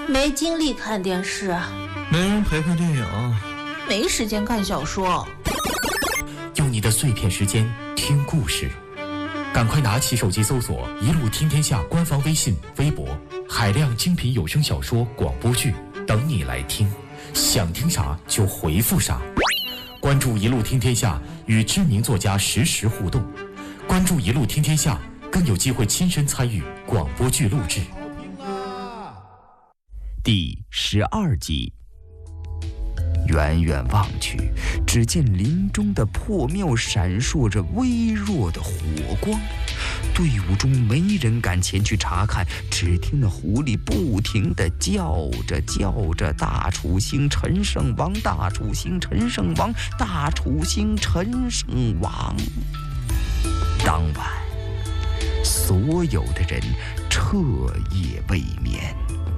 没精力看电视， 没人陪看电影， 没时间看小说。 用你的碎片时间听故事，赶快拿起手机搜索“一路听天下”官方微信、微博，海量精品有声小说、广播剧等你来听。想听啥就回复啥。关注“一路听天下”，与知名作家实时互动。关注“一路听天下”，更有机会亲身参与广播剧录制。第12集。远远望去，只见林中的破庙闪烁着微弱的火光，队伍中没人敢前去查看，只听那狐狸不停地叫着大楚兴陈胜王，大楚兴陈胜王，大楚兴陈胜王。当晚所有的人彻夜未眠。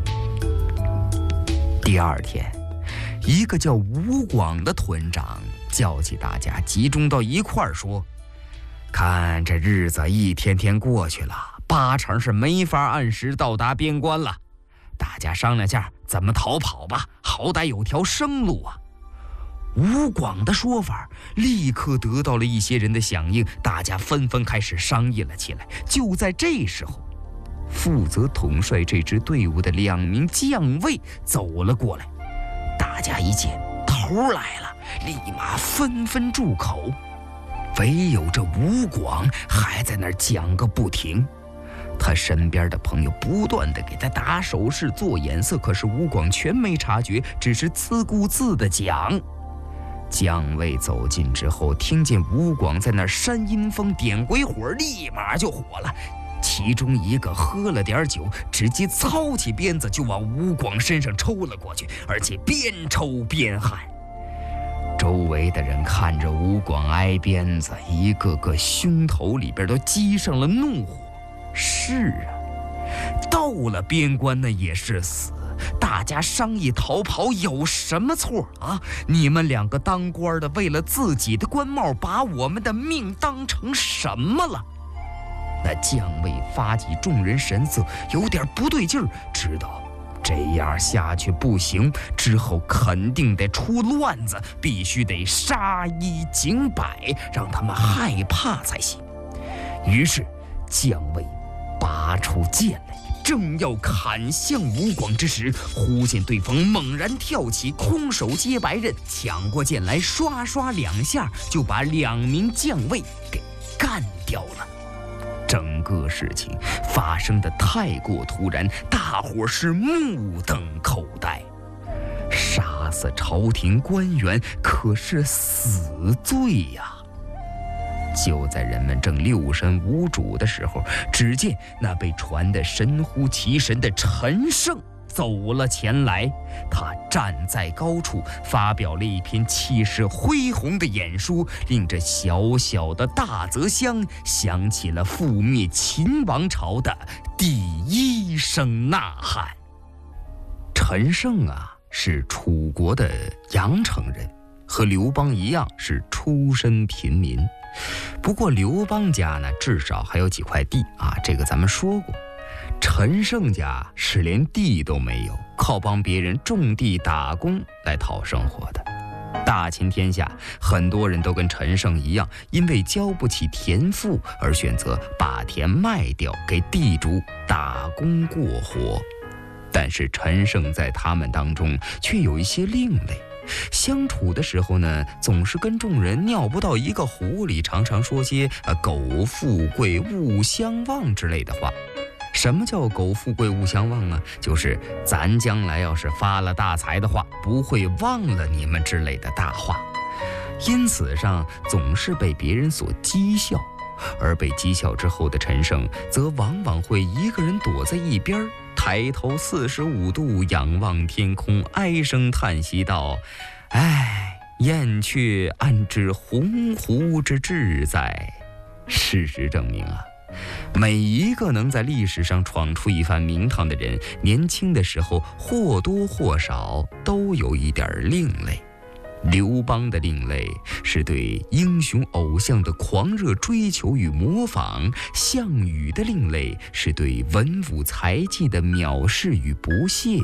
第二天，一个叫吴广的屯长叫起大家集中到一块儿说，看这日子一天天过去了，8成是没法按时到达边关了，大家商量下怎么逃跑吧，好歹有条生路啊。吴广的说法立刻得到了一些人的响应，大家纷纷开始商议了起来。就在这时候，负责统帅这支队伍的2名将尉走了过来，大家一见头来了，立马纷纷住口，唯有这吴广还在那儿讲个不停。他身边的朋友不断地给他打手势做眼色，可是吴广全没察觉，只是自顾自地讲。将尉走近之后，听见吴广在那儿煽阴风点鬼火，立马就火了。其中一个喝了点酒，直接操起鞭子就往吴广身上抽了过去，而且边抽边喊。周围的人看着吴广挨鞭子，一个个胸头里边都积上了怒火。是啊，到了边关那也是死，大家商议逃跑有什么错啊？你们2个当官的为了自己的官帽，把我们的命当成什么了？那将尉发起众人神色，有点不对劲儿，知道这样下去不行，之后肯定得出乱子，必须得杀一儆百，让他们害怕才行。于是将尉拔出剑来，正要砍向吴广之时，忽见对方猛然跳起，空手接白刃，抢过剑来，刷刷2下就把2名将尉给干掉了。整个事情发生的太过突然，大伙是目瞪口呆。杀死朝廷官员可是死罪呀！就在人们正六神无主的时候，只见那被传得神乎其神的陈胜走了前来。他站在高处，发表了一篇气势恢宏的演说，令这小小的大泽乡响起了覆灭秦王朝的第1声呐喊。陈胜啊，是楚国的阳城人，和刘邦一样是出身贫民。不过刘邦家呢，至少还有几块地啊，这个咱们说过。陈胜家是连地都没有，靠帮别人种地打工来讨生活的。大秦天下，很多人都跟陈胜一样，因为交不起田赋而选择把田卖掉给地主打工过活。但是陈胜在他们当中却有一些另类，相处的时候呢，总是跟众人尿不到一个壶里，常常说些苟富贵勿相忘之类的话。什么叫苟富贵勿相忘啊？就是咱将来要是发了大财的话，不会忘了你们之类的大话。因此上总是被别人所讥笑，而被讥笑之后的陈胜则往往会一个人躲在一边，抬头45度仰望天空，唉声叹息道：唉，燕雀安知鸿鹄之志在。事实证明啊，每一个能在历史上闯出一番名堂的人，年轻的时候或多或少都有一点另类。刘邦的另类是对英雄偶像的狂热追求与模仿，项羽的另类是对文武才技的藐视与不屑，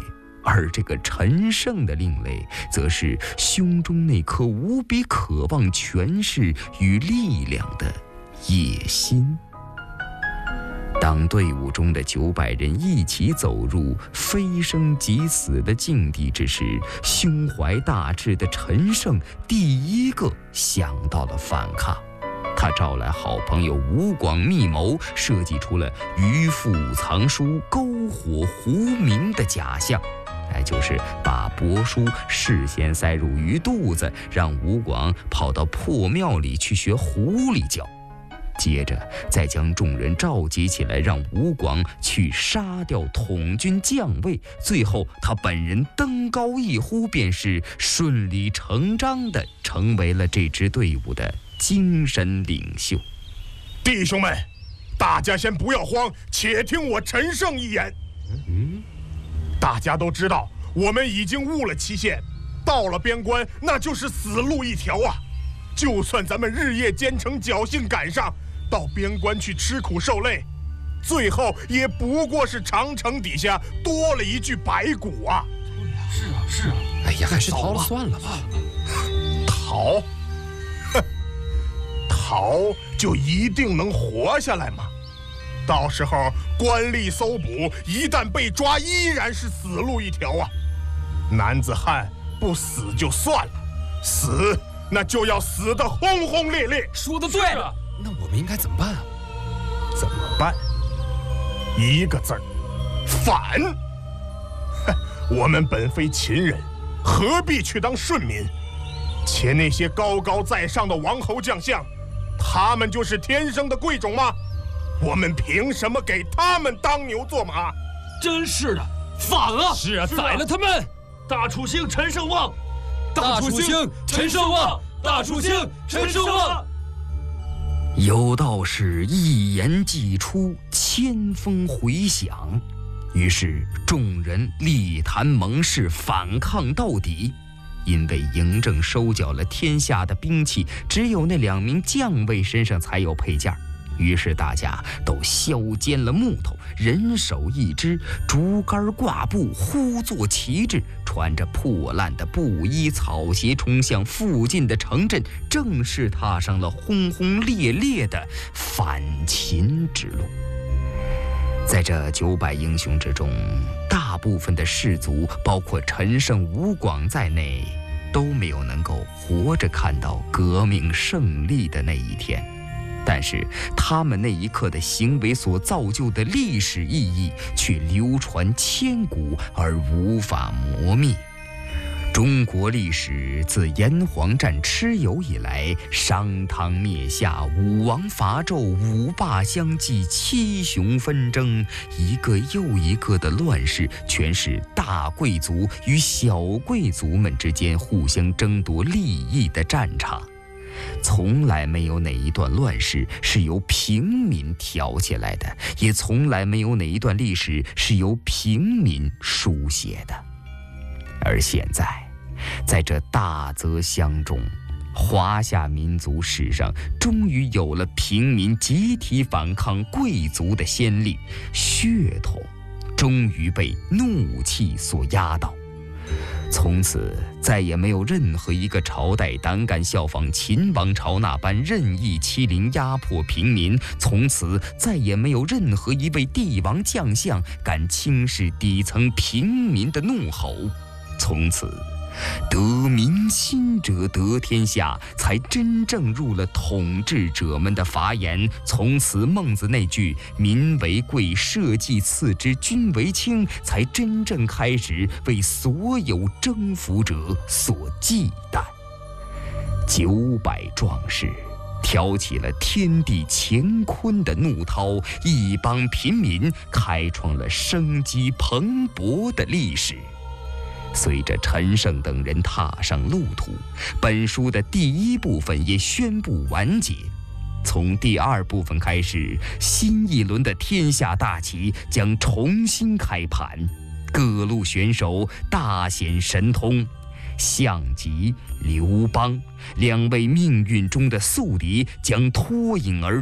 而这个陈胜的另类，则是胸中那颗无比渴望权势与力量的野心。当队伍中的900人一起走入非生即死的境地之时，胸怀大志的陈胜第一个想到了反抗。他招来好朋友吴广密谋，设计出了鱼腹藏书、篝火狐鸣的假象，就是把帛书事先塞入鱼肚子，让吴广跑到破庙里去学狐狸叫。接着再将众人召集起来，让吴广去杀掉统军将尉，最后他本人登高一呼，便是顺理成章地成为了这支队伍的精神领袖。 弟兄们，大家先不要慌，且听我陈胜一言。大家都知道，我们已经误了期限，到了边关那就是死路一条啊！就算咱们日夜兼程，侥幸赶上，到边关去吃苦受累，最后也不过是长城底下多了一具白骨啊！ 是啊，哎呀，还是逃了算了吧。 逃？逃就一定能活下来吗？到时候官吏搜捕，一旦被抓，依然是死路一条啊！男子汉不死就算了，死那就要死得轰轰烈烈。 说得对，那我们应该怎么办啊？ 怎么办？一个字儿，反。我们本非秦人，何必去当顺民？且那些高高在上的王侯将相，他们就是天生的贵种吗？我们凭什么给他们当牛做马？ 真是的，反啊！ 是啊，宰了他们！ 大楚兴，陈胜旺！ 大楚兴，陈胜旺！大楚兴，陈胜旺！ 有道是一言既出，千峰回响。于是众人力谈盟誓，反抗到底。因为嬴政收缴了天下的兵器，只有那2名将尉身上才有配件，于是大家都削尖了木头，人手一支，竹竿挂布，呼作旗帜，穿着破烂的布衣草鞋，冲向附近的城镇，正式踏上了轰轰烈烈的反秦之路。在这900英雄之中，大部分的士卒，包括陈胜、吴广在内，都没有能够活着看到革命胜利的那一天。但是他们那一刻的行为所造就的历史意义，却流传千古而无法磨灭。中国历史自炎黄战蚩尤以来，商汤灭夏，武王伐纣，五霸相继，七雄纷争，一个又一个的乱世，全是大贵族与小贵族们之间互相争夺利益的战场。从来没有哪一段乱世是由平民挑起来的，也从来没有哪一段历史是由平民书写的。而现在，在这大泽乡中，华夏民族史上终于有了平民集体反抗贵族的先例，血统终于被怒气所压倒。从此再也没有任何一个朝代胆敢效仿秦王朝那般任意欺凌压迫平民，从此再也没有任何一位帝王将相敢轻视底层平民的怒吼。从此得民心者得天下，才真正入了统治者们的法眼。从此孟子那句民为贵，社稷次之，君为轻，才真正开始为所有征服者所忌惮。900壮士挑起了天地乾坤的怒涛，一帮平民开创了生机蓬勃的历史。随着陈胜等人踏上路途，本书的第1部分也宣布完结。从第2部分开始，新一轮的天下大棋将重新开盘，各路选手大显神通。项籍、刘邦2位命运中的宿敌将脱颖而